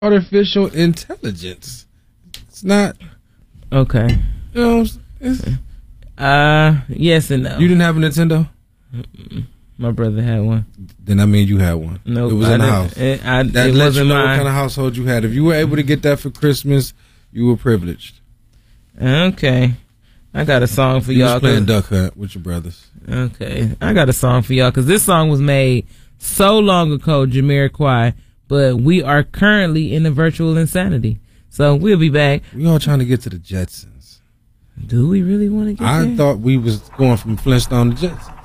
artificial intelligence. It's not. Okay. You know, it's, yes and no. You didn't have a Nintendo? My brother had one. Then I mean you had one. No, it was in the house. It That lets wasn't you know mine. what kind of household you had. If you were able to get that for Christmas, you were privileged. Okay. I got a song for You y'all. was playing Duck Hunt with your brothers. Okay. I got a song for y'all because this song was made so long ago, Jamiroquai, but we are currently in a virtual insanity. So we'll be back. We all trying to get to the Jetsons. Do we really want to get there? I thought we was going from Flintstone to Jetsons.